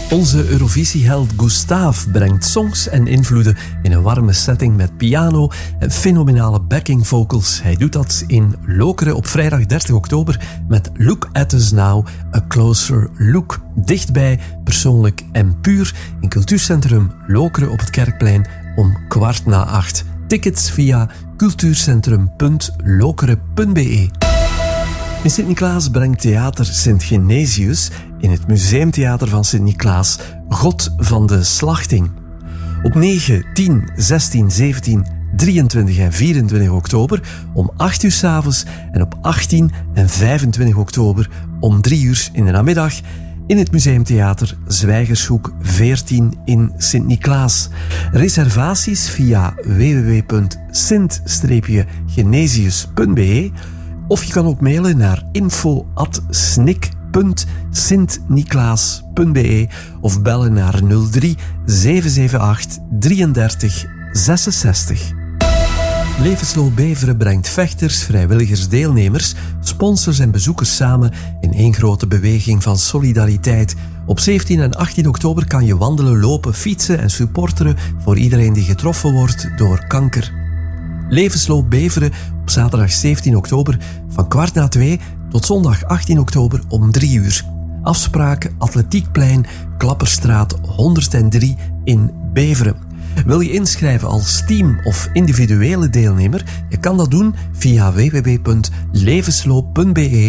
Onze Eurovisieheld Gustav brengt songs en invloeden in een warme setting met piano en fenomenale backing vocals. Hij doet dat in Lokeren op vrijdag 30 oktober met Look at Us Now, A Closer Look. Dichtbij, persoonlijk en puur in Cultuurcentrum Lokeren op het Kerkplein om 7:15. Tickets via cultuurcentrum.lokeren.be. In Sint-Niklaas brengt Theater Sint-Genesius in het Museumtheater van Sint-Niklaas God van de Slachting. Op 9, 10, 16, 17, 23 en 24 oktober om 8 uur 's avonds en op 18 en 25 oktober om 3 uur in de namiddag in het Museumtheater Zwijgershoek 14 in Sint-Niklaas. Reservaties via www.sint-genesius.be of je kan ook mailen naar info@snik.sintniklaas.be of bellen naar 03 778 33 66. Levensloop Beveren brengt vechters, vrijwilligers, deelnemers, sponsors en bezoekers samen in één grote beweging van solidariteit. Op 17 en 18 oktober kan je wandelen, lopen, fietsen en supporteren voor iedereen die getroffen wordt door kanker. Levensloop Beveren op zaterdag 17 oktober van 1:15 tot zondag 18 oktober om 3 uur. Afspraak Atletiekplein, Klapperstraat 103 in Beveren. Wil je inschrijven als team of individuele deelnemer? Je kan dat doen via www.levensloop.be